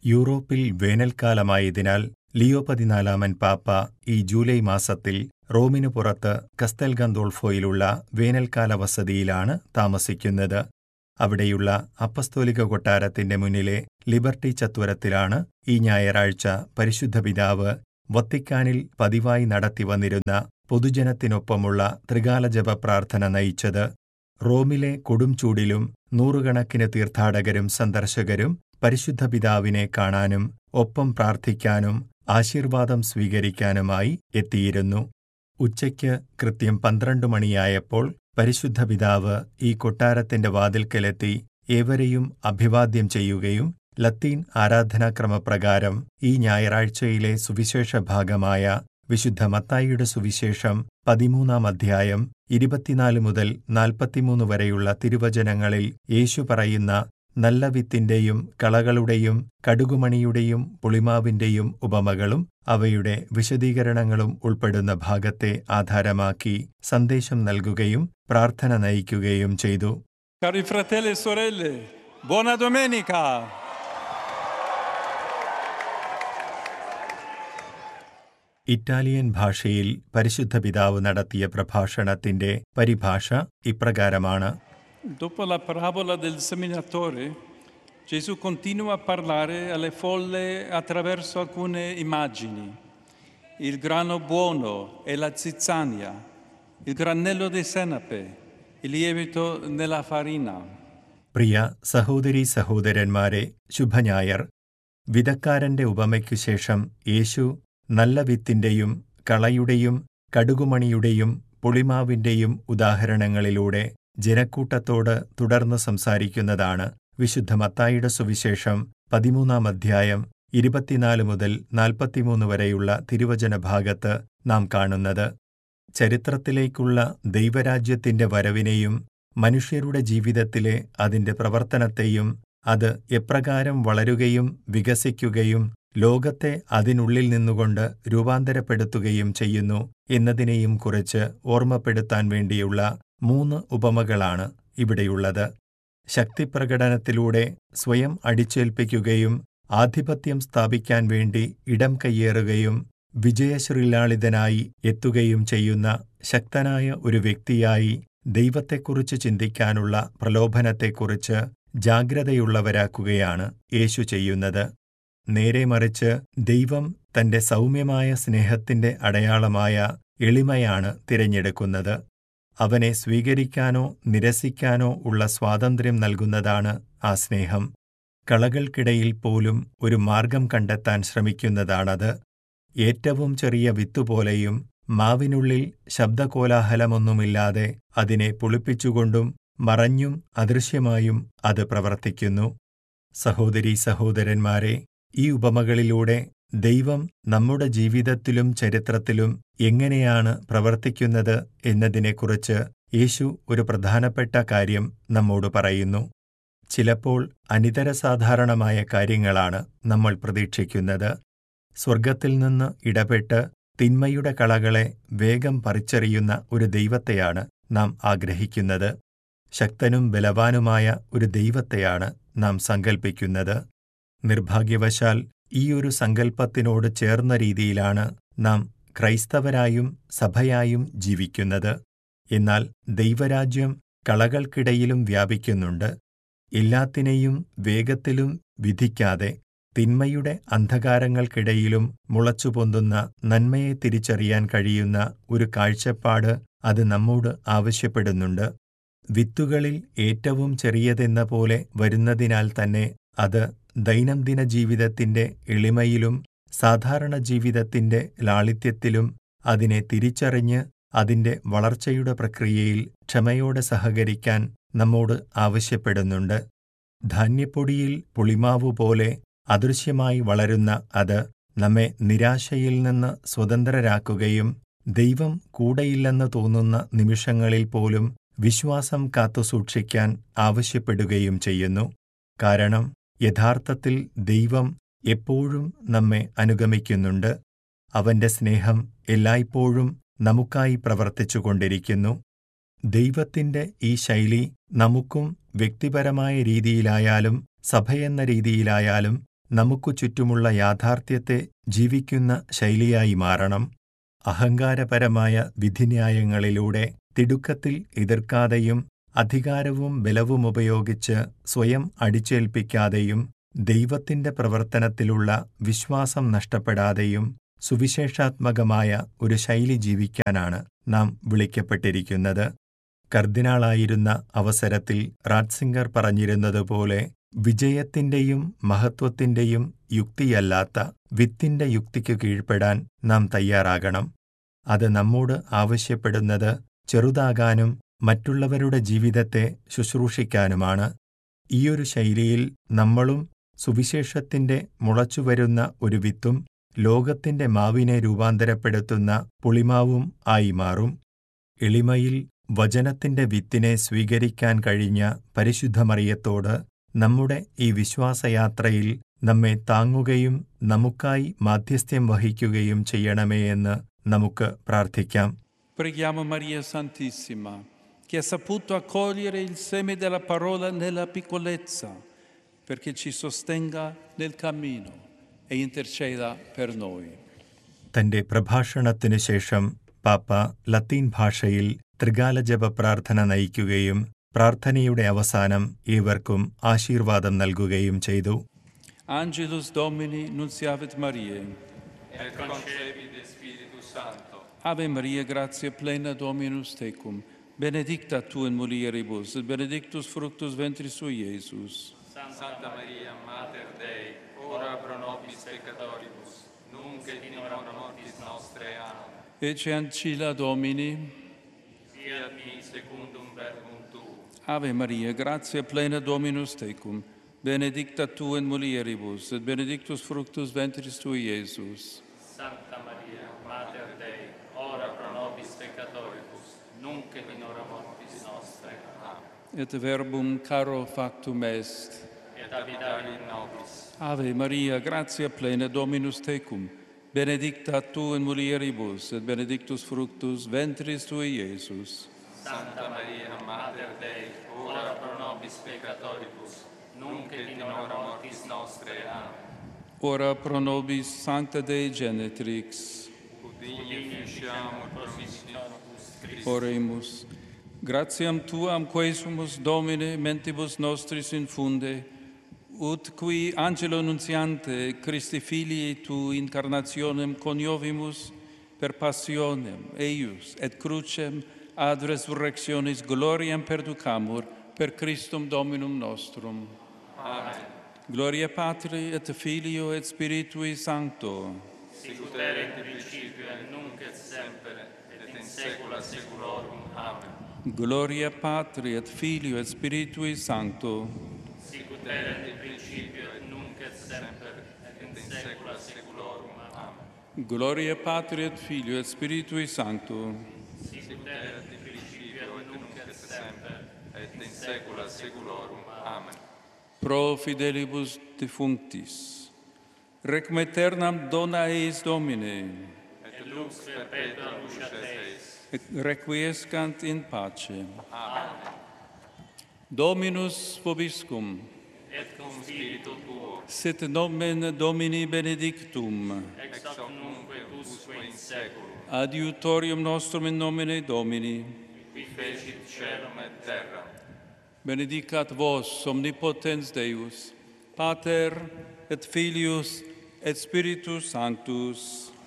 യൂറോപ്പിൽ വേനൽക്കാലമായതിനാൽ ലിയോ 14 പാപ്പ ഈ ജൂലൈ മാസത്തിൽ റോമിനു പുറത്ത് കസ്തൽ ഗന്തോൾഫോയിലുള്ള വേനൽക്കാല വസതിയിലാണ് താമസിക്കുന്നത്. അവിടെയുള്ള അപ്പസ്തോലിക കൊട്ടാരത്തിന്റെ മുന്നിലെ ലിബർട്ടി ചത്വരത്തിലാണ് ഈ ഞായറാഴ്ച പരിശുദ്ധ പിതാവ് വത്തിക്കാനിൽ പതിവായി നടത്തിവന്നിരുന്ന പൊതുജനത്തിനൊപ്പമുള്ള ത്രികാല ജപ പ്രാർത്ഥന നയിച്ചത്. റോമിലെ കൊടും ചൂടിലും നൂറുകണക്കിന് തീർത്ഥാടകരും സന്ദർശകരും പരിശുദ്ധ പിതാവിനെ കാണാനും ഒപ്പം പ്രാർത്ഥിക്കാനും ആശീർവാദം സ്വീകരിക്കാനുമായി എത്തിയിരുന്നു. ഉച്ചയ്ക്ക് കൃത്യം 12 മണിയായപ്പോൾ പരിശുദ്ധ പിതാവ് ഈ കൊട്ടാരത്തിന്റെ വാതിൽക്കലെത്തി ഏവരെയും അഭിവാദ്യം ചെയ്യുകയും ലത്തീൻ ആരാധനാക്രമപ്രകാരം ഈ ഞായറാഴ്ചയിലെ സുവിശേഷ ഭാഗമായ വിശുദ്ധ മത്തായിയുടെ സുവിശേഷം 13-ാം അധ്യായം 24 മുതൽ 43 വരെയുള്ള തിരുവചനങ്ങളിൽ യേശു പറയുന്ന നല്ല വിത്തിന്റെയും കളകളുടെയും കടുകുമണിയുടെയും പുളിമാവിന്റെയും ഉപമകളും അവയുടെ വിശദീകരണങ്ങളും ഉൾപ്പെടുന്ന ഭാഗത്തെ ആധാരമാക്കി സന്ദേശം നൽകുകയും പ്രാർത്ഥന നയിക്കുകയും ചെയ്തു. Cari fratelli e sorelle, buona domenica! Italian ഭാഷയിൽ പരിശുദ്ധ പിതാവ് നടത്തിയ പ്രഭാഷണത്തിന്റെ പരിഭാഷ ഇപ്രകാരമാണ്. Dopo la parabola del seminatore, Gesù continua a parlare alle folle attraverso alcune immagini. Il grano buono e la zizzania, il granello di senape, il lievito nella farina. പ്രിയ സഹോദരീ സഹോദരന്മാരെ, ശുഭഞായർ. വിതക്കാരന്റെ ഉപമയ്ക്കു ശേഷം യേശു നല്ല വിത്തിന്റെയും കളയുടെയും കടുകുമണിയുടെയും പുളിമാവിന്റെയും ഉദാഹരണങ്ങളിലൂടെ ജനക്കൂട്ടത്തോട് തുടർന്ന് സംസാരിക്കുന്നതാണ് വിശുദ്ധ മത്തായിയുടെ സുവിശേഷം 13-ാം അധ്യായം 24 മുതൽ 43 വരെയുള്ള തിരുവചന ഭാഗത്ത് നാം കാണുന്നത്. ചരിത്രത്തിലേക്കുള്ള ദൈവരാജ്യത്തിന്റെ വരവിനെയും മനുഷ്യരുടെ ജീവിതത്തിലെ അതിന്റെ പ്രവർത്തനത്തെയും അത് എപ്രകാരം വളരുകയും വികസിക്കുകയും ലോകത്തെ അതിനുള്ളിൽ നിന്നുകൊണ്ട് രൂപാന്തരപ്പെടുത്തുകയും ചെയ്യുന്നു എന്നതിനെയും കുറിച്ച് ഓർമ്മപ്പെടുത്താൻ വേണ്ടിയുള്ള 3 ഉപമകളാണ് ഇവിടെയുള്ളത്. ശക്തിപ്രകടനത്തിലൂടെ സ്വയം അടിച്ചേൽപ്പിക്കുകയും ആധിപത്യം സ്ഥാപിക്കാൻ വേണ്ടി ഇടം കയ്യേറുകയും വിജയശ്രീലാളിതനായി എത്തുകയും ചെയ്യുന്ന ശക്തനായ ഒരു വ്യക്തിയായി ദൈവത്തെക്കുറിച്ച് ചിന്തിക്കാനുള്ള പ്രലോഭനത്തെക്കുറിച്ച് ജാഗ്രതയുള്ളവരാക്കുകയാണ് യേശു ചെയ്യുന്നത്. നേരെ മറിച്ച് ദൈവം തന്റെ സൗമ്യമായ സ്നേഹത്തിന്റെ അടയാളമായ എളിമയാണ് തിരഞ്ഞെടുക്കുന്നത്. അവനെ സ്വീകരിക്കാനോ നിരസിക്കാനോ ഉള്ള സ്വാതന്ത്ര്യം നൽകുന്നതാണ് ആ സ്നേഹം. കളകൾക്കിടയിൽ പോലും ഒരു മാർഗം കണ്ടെത്താൻ ശ്രമിക്കുന്നതാണത്. ഏറ്റവും ചെറിയ വിത്തുപോലെയും മാവിനുള്ളിൽ ശബ്ദകോലാഹലമൊന്നുമില്ലാതെ അതിനെ പുളിപ്പിച്ചുകൊണ്ടും മറഞ്ഞും അദൃശ്യമായും അത് പ്രവർത്തിക്കുന്നു. സഹോദരീ സഹോദരന്മാരെ, ഈ ഉപമകളിലൂടെ ദൈവം നമ്മുടെ ജീവിതത്തിലും ചരിത്രത്തിലും എങ്ങനെയാണ് പ്രവർത്തിക്കുന്നത് എന്നതിനെക്കുറിച്ച് യേശു ഒരു പ്രധാനപ്പെട്ട കാര്യം നമ്മോട് പറയുന്നു. ചിലപ്പോൾ അനിതരസാധാരണമായ കാര്യങ്ങളാണ് നമ്മൾ പ്രതീക്ഷിക്കുന്നത്. സ്വർഗത്തിൽ നിന്ന് ഇടപെട്ട് തിന്മയുടെ കളകളെ വേഗം പറിച്ചെറിയുന്ന ഒരു ദൈവത്തെയാണ് നാം ആഗ്രഹിക്കുന്നത്. ശക്തനും ബലവാനുമായ ഒരു ദൈവത്തെയാണ് നാം സങ്കൽപ്പിക്കുന്നത്. നിർഭാഗ്യവശാൽ ഈയൊരു സങ്കല്പത്തിനോട് ചേർന്ന രീതിയിലാണ് നാം ക്രൈസ്തവരായും സഭയായും ജീവിക്കുന്നത്. എന്നാൽ ദൈവരാജ്യം കളകൾക്കിടയിലും വ്യാപിക്കുന്നുണ്ട്. എല്ലാത്തിനെയും വേഗത്തിലും വിധിക്കാതെ തിന്മയുടെ അന്ധകാരങ്ങൾക്കിടയിലും മുളച്ചുപൊന്തുന്ന നന്മയെ തിരിച്ചറിയാൻ കഴിയുന്ന ഒരു കാഴ്ചപ്പാട് അത് നമ്മോട് ആവശ്യപ്പെടുന്നുണ്ട്. വിത്തുകളിൽ ഏറ്റവും ചെറിയതെന്ന പോലെ വരുന്നതിനാൽ തന്നെ അത് ദൈനംദിന ജീവിതത്തിന്റെ എളിമയിലും സാധാരണ ജീവിതത്തിന്റെ ലാളിത്യത്തിലും അതിനെ തിരിച്ചറിഞ്ഞ് അതിന്റെ വളർച്ചയുടെ പ്രക്രിയയിൽ ക്ഷമയോടെ സഹകരിക്കാൻ നമ്മോട് ആവശ്യപ്പെടുന്നുണ്ട്. ധാന്യപ്പൊടിയിൽ പുളിമാവുപോലെ അദൃശ്യമായി വളരുന്ന അത് നമ്മെ നിരാശയിൽ നിന്ന് സ്വതന്ത്രരാക്കുകയും ദൈവം കൂടെയില്ലെന്ന് തോന്നുന്ന നിമിഷങ്ങളിൽ പോലും വിശ്വാസം കാത്തുസൂക്ഷിക്കാൻ ആവശ്യപ്പെടുകയും ചെയ്യുന്നു. കാരണം യഥാർത്ഥത്തിൽ ദൈവം എപ്പോഴും നമ്മെ അനുഗമിക്കുന്നുണ്ട്. അവന്റെ സ്നേഹം എല്ലായ്പ്പോഴും നമുക്കായി പ്രവർത്തിച്ചുകൊണ്ടിരിക്കുന്നു. ദൈവത്തിന്റെ ഈ ശൈലി നമുക്കും വ്യക്തിപരമായ രീതിയിലായാലും സഭയെന്ന രീതിയിലായാലും നമുക്കു ചുറ്റുമുള്ള യാഥാർത്ഥ്യത്തെ ജീവിക്കുന്ന ശൈലിയായി മാറണം. അഹങ്കാരപരമായ വിധിന്യായങ്ങളിലൂടെ തിടുക്കത്തിൽ എതിർക്കാതെയും അധികാരവും ബലവുമുപയോഗിച്ച് സ്വയം അടിച്ചേൽപ്പിക്കാതെയും ദൈവത്തിന്റെ പ്രവർത്തനത്തിലുള്ള വിശ്വാസം നഷ്ടപ്പെടാതെയും സുവിശേഷാത്മകമായ ഒരു ശൈലി ജീവിക്കാനാണ് നാം വിളിക്കപ്പെട്ടിരിക്കുന്നത്. കർദിനാളായിരുന്ന അവസരത്തിൽ റാറ്റ്സിംഗർ പറഞ്ഞിരുന്നതുപോലെ, വിജയത്തിന്റെയും മഹത്വത്തിന്റെയും യുക്തിയല്ലാത്ത വിത്തിന്റെ യുക്തിക്കു കീഴ്പ്പെടാൻ നാം തയ്യാറാകണം. അത് നമ്മോട് ആവശ്യപ്പെടുന്നത് ചെറുതാകാനും മറ്റുള്ളവരുടെ ജീവിതത്തെ ശുശ്രൂഷിക്കാനുമാണ്. ഈയൊരു ശൈലിയിൽ നമ്മളും സുവിശേഷത്തിന്റെ മുളച്ചുവരുന്ന ഒരു വിത്തും ലോകത്തിന്റെ മാവിനെ രൂപാന്തരപ്പെടുത്തുന്ന പുളിമാവും ആയി മാറും. എളിമയിൽ വചനത്തിന്റെ വിത്തിനെ സ്വീകരിക്കാൻ കഴിഞ്ഞ പരിശുദ്ധ മറിയത്തോട് നമ്മുടെ ഈ വിശ്വാസയാത്രയിൽ നമ്മെ താങ്ങുകയും നമുക്കായി മാധ്യസ്ഥ്യം വഹിക്കുകയും ചെയ്യണമേ എന്ന് നമുക്ക് പ്രാർത്ഥിക്കാം. Preghiamo Maria Santissima, che ha saputo accogliere il seme della parola nella piccolezza, perché ci sostenga nel cammino e interceda per noi. തന്റെ പ്രഭാഷണത്തിനു ശേഷം പാപ്പ ലത്തീൻ ഭാഷയിൽ ത്രികാലജപ പ്രാർത്ഥന നയിക്കുകയും പ്രാർത്ഥനയുടെ അവസാനം ഏവർക്കും ആശീർവാദം നൽകുകയും ചെയ്തു. Angelus Domini nunciavit Mariae, et concepit Spiritus Sancto. Ave Maria, gratia plena Dominus tecum, benedicta tu in mulieribus, et benedictus fructus ventris tui, Iesus. Santa Maria, Mater Dei, ora pro nobis peccatoribus, nunc et in hora mortis nostrae. Amen. Ecce ancilla Domini, fiat mi secundum verbum tuum. Ave Maria, gratia plena Dominus tecum, benedicta tu in mulieribus, et benedictus fructus ventris tui, Iesus. Santa Maria, Mater Dei, ora pro nobis peccatoribus, nunc et in hora mortis nostrae. Amen. Et verbum caro factum est, Et habitare in nobis. Ave Maria, gratia plena Dominus tecum, benedicta tu in mulieribus, et benedictus fructus ventris tui, Iesus. Santa Maria, Mater Dei, ora pro nobis peccatoribus, nunc et in hora mortis nostrae. Amen. Ora pro nobis Sancta Dei Genetrix, Ut inficiamur promissionibus Christi. oremus. Gratiam tuam quae sumus Domine mentibus nostris infunde, ut qui angelo nuntiante Christi filii tu incarnationem coniovimus per passionem eius et crucem ad resurrectionis gloriam perducamur per Christum Dominum nostrum. Amen. Gloria Patri et Filio et Spiritui Sancto. Sic ut erat in principio et nunc et semper et in saecula saeculorum. Amen. Gloria Patri et Filio et Spiritui Sancto. Sic ut erat in principio et nunc et semper et in saecula saeculorum. Amen. Gloria Patri et Filio et Spiritui Sancto. Sic ut erat in principio et nunc et semper et in saecula saeculorum. Amen. Pro fidelibus defunctis, requiem aeternam dona eis Domine, Et lux perpetua luceat eis. et requiescant in pace. Amen. Dominus vobiscum, Et cum spiritu tuo, sit nomen Domini benedictum, ex hoc nunc et usque in saeculum, adiutorium nostrum in nomine Domini, qui fecit caelum et terram. benedicat vos omnipotens Deus, Pater et Filius et Spiritus Sanctus.